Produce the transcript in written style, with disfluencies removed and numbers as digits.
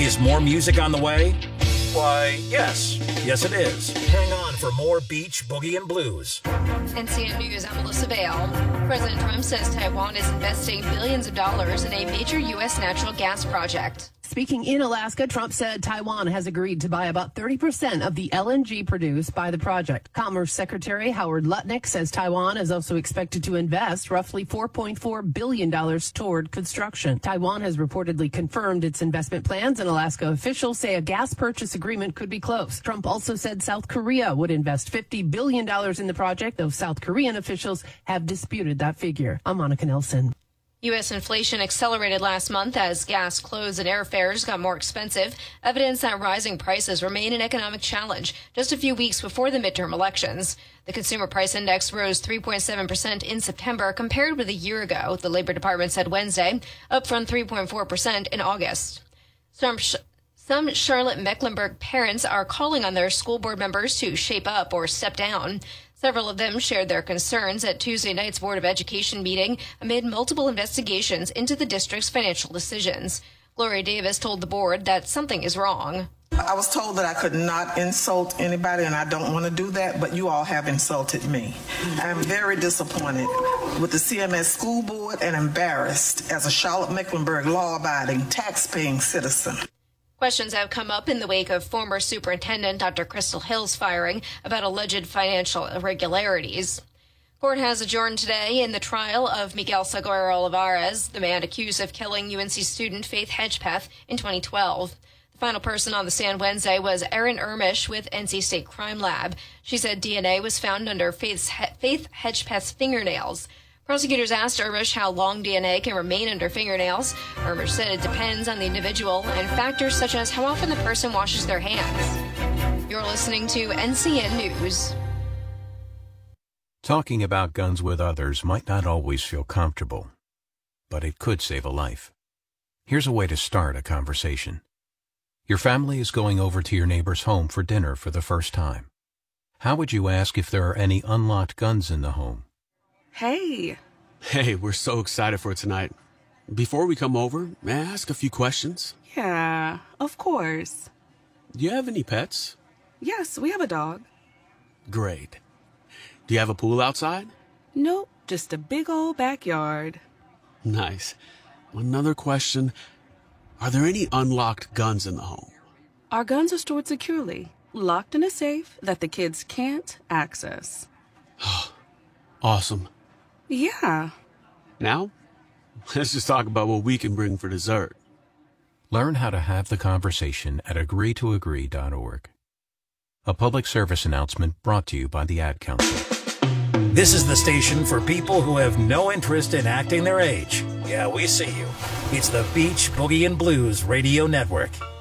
Is more music on the way? Why, yes. Yes, it is. Hang on for more Beach, Boogie, and Blues. NCN News, I'm Melissa Vale. President Trump says Taiwan is investing billions of dollars in a major U.S. natural gas project. Speaking in Alaska, Trump said Taiwan has agreed to buy about 30% of the LNG produced by the project. Commerce Secretary Howard Lutnick says Taiwan is also expected to invest roughly $4.4 billion toward construction. Taiwan has reportedly confirmed its investment plans, and Alaska officials say a gas purchase agreement could be close. Trump also said South Korea would invest $50 billion in the project, though South Korean officials have disputed that figure. I'm Monica Nelson. U.S. inflation accelerated last month as gas, clothes, and airfares got more expensive, evidence that rising prices remain an economic challenge just a few weeks before the midterm elections. The Consumer Price Index rose 3.7% in September compared with a year ago, the Labor Department said Wednesday, up from 3.4% in August. Some Charlotte-Mecklenburg parents are calling on their school board members to shape up or step down. Several of them shared their concerns at Tuesday night's Board of Education meeting amid multiple investigations into the district's financial decisions. Gloria Davis told the board that something is wrong. I was told that I could not insult anybody, and I don't want to do that, but you all have insulted me. I'm very disappointed with the CMS school board and embarrassed as a Charlotte-Mecklenburg law-abiding, tax-paying citizen. Questions have come up in the wake of former Superintendent Dr. Crystal Hill's firing about alleged financial irregularities. Court has adjourned today in the trial of Miguel Seguero Olivares, the man accused of killing UNC student Faith Hedgepeth in 2012. The final person on the stand Wednesday was Erin Ermish with NC State Crime Lab. She said DNA was found under Faith Hedgepeth's fingernails. Prosecutors asked Ermish how long DNA can remain under fingernails. Ermish said it depends on the individual and factors such as how often the person washes their hands. You're listening to NCN News. Talking about guns with others might not always feel comfortable, but it could save a life. Here's a way to start a conversation. Your family is going over to your neighbor's home for dinner for the first time. How would you ask if there are any unlocked guns in the home? Hey, we're so excited for tonight. Before we come over, may I ask a few questions? Yeah, of course. Do you have any pets? Yes, we have a dog. Great. Do you have a pool outside? Nope, just a big old backyard. Nice. Another question. Are there any unlocked guns in the home? Our guns are stored securely, locked in a safe that the kids can't access. Awesome. Yeah. Now, let's just talk about what we can bring for dessert. Learn how to have the conversation at agreetoagree.org. A public service announcement brought to you by the Ad Council. This is the station for people who have no interest in acting their age. Yeah, we see you. It's the Beach, Boogie, and Blues Radio Network.